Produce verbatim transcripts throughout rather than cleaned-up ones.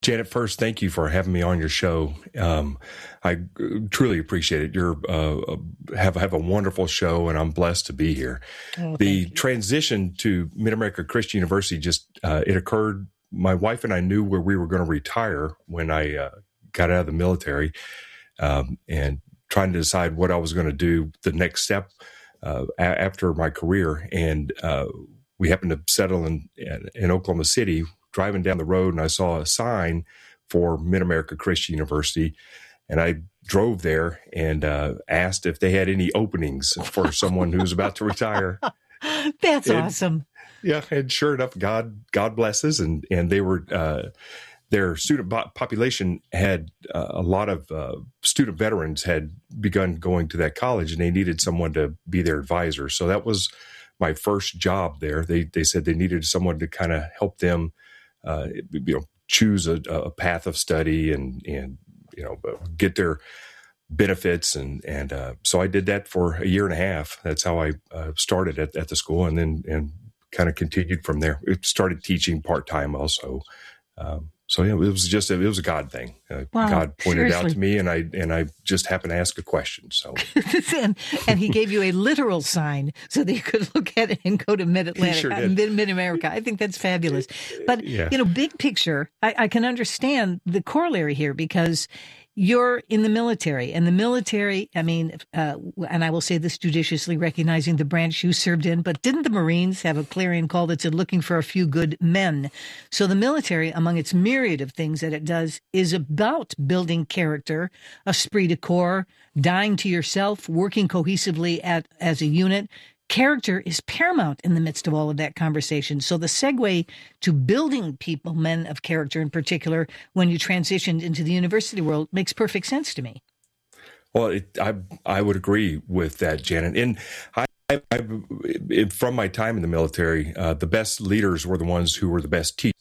Janet, first, thank you for having me on your show. Um, I truly appreciate it. You're uh, have have a wonderful show, and I'm blessed to be here. Oh, the transition to Mid-America Christian University just uh, it occurred. My wife and I knew where we were going to retire when I uh, got out of the military, um, and trying to decide what I was going to do the next step uh, a- after my career. And uh, we happened to settle in in Oklahoma City. Driving down the road, and I saw a sign for Mid-America Christian University, and I drove there and uh, asked if they had any openings for someone who's about to retire. That's and, awesome. Yeah, and sure enough, God God blesses, and and they were uh, their student population had uh, a lot of uh, student veterans had begun going to that college, and they needed someone to be their advisor. So that was my first job there. They they said they needed someone to kind of help them. Uh, you know, choose a, a path of study and, and, you know, get their benefits. And, and, uh, so I did that for a year and a half. That's how I uh, started at, at the school, and then, and kind of continued from there. It started teaching part-time also. Um, so yeah, it was just, a, it was a God thing. Uh, Wow, God pointed it out seriously. to me, and I, and I just happened to ask a question. So, and, and he gave you a literal sign so that you could look at it and go to Mid-Atlantic, He sure uh, did. Mid- Mid-America. I think that's fabulous. But, Yeah. you know, big picture, I, I can understand the corollary here because you're in the military, and the military, I mean, uh, and I will say this judiciously, recognizing the branch you served in, but didn't the Marines have a clarion call that said looking for a few good men? So the military, among its myriad of things that it does, is about building character, esprit de corps, dying to yourself, working cohesively at as a unit. Character is paramount in the midst of all of that conversation. So the segue to building people, men of character in particular, when you transitioned into the university world, makes perfect sense to me. Well, it, I I would agree with that, Janet. And I, I, I it, from my time in the military, uh, the best leaders were the ones who were the best teachers.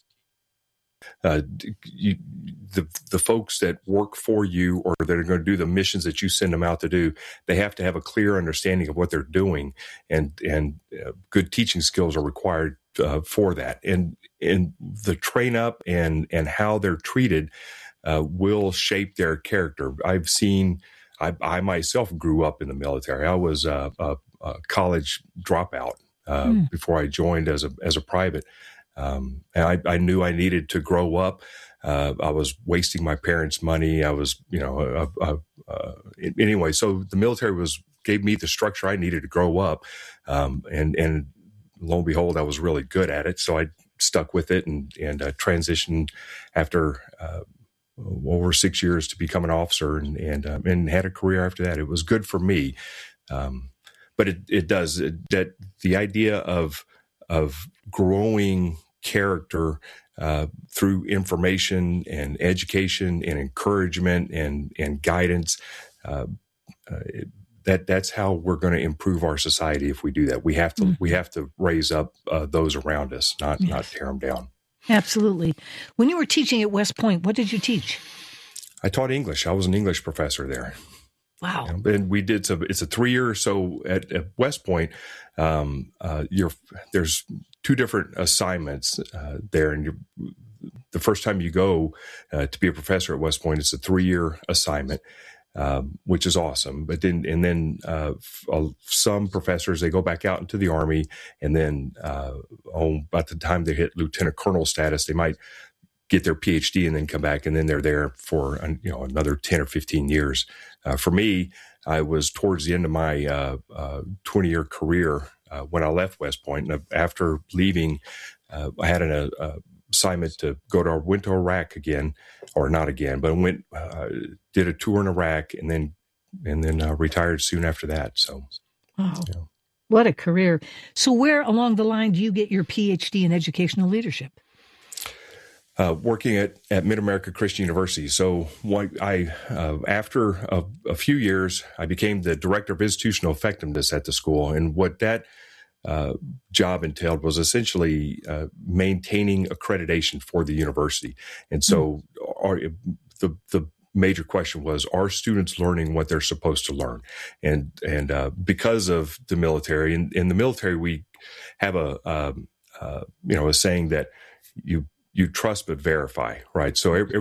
Uh, you, the the folks that work for you or that are going to do the missions that you send them out to do, they have to have a clear understanding of what they're doing, and and uh, good teaching skills are required uh, for that. And and the train up and and how they're treated uh, will shape their character. I've seen. I, I myself grew up in the military. I was a, a, a college dropout uh, mm. before I joined as a as a private. Um, and I, I knew I needed to grow up. Uh, I was wasting my parents' money. I was, you know, uh, uh, uh, anyway. So the military was gave me the structure I needed to grow up, um, and and lo and behold, I was really good at it. So I stuck with it and and uh, transitioned after uh, over six years to become an officer, and and uh, and had a career after that. It was good for me, um, but it it does it, that the idea of of growing character uh, through information and education and encouragement and and guidance. Uh, uh, it, that that's how we're going to improve our society. If we do that, we have to mm-hmm. we have to raise up uh, those around us, not yes. not tear them down. Absolutely. When you were teaching at West Point, what did you teach? I taught English. I was an English professor there. Wow. You know, and we did so. It's a three year. So at, at West Point, um, uh, you're there's two different assignments uh, there, and you're, the first time you go uh, to be a professor at West Point, it's a three year assignment, um, which is awesome. But then and then uh, uh, some professors, they go back out into the Army, and then uh, oh, by the time they hit lieutenant colonel status, they might get their P H D and then come back, and then they're there for you know another ten or fifteen years. Uh, for me, I was towards the end of my uh, uh, twenty-year career uh, when I left West Point. And after leaving, uh, I had an uh, assignment to go to went to Iraq again, or not again, but went uh, did a tour in Iraq, and then and then uh, retired soon after that. So, wow. You know. What a career! So, where along the line do you get your P H D in educational leadership? Uh, working at, at Mid-America Christian University. So what I, uh, after a, a few years, I became the director of institutional effectiveness at the school. And what that uh, job entailed was essentially uh, maintaining accreditation for the university. And so mm-hmm. our, the the major question was, are students learning what they're supposed to learn? And and uh, because of the military, in, in the military, we have a, um, uh, you know, a saying that you you trust but verify, right? So every,